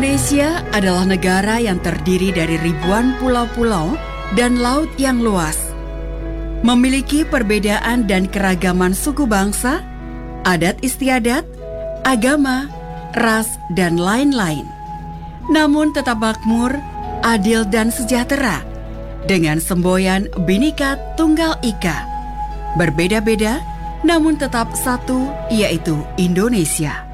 Indonesia adalah negara yang terdiri dari ribuan pulau-pulau dan laut yang luas. Memiliki perbedaan dan keragaman suku bangsa, adat istiadat, agama, ras, dan lain-lain. Namun tetap makmur, adil dan sejahtera dengan semboyan Bhinneka Tunggal Ika. Berbeda-beda namun tetap satu, yaitu Indonesia.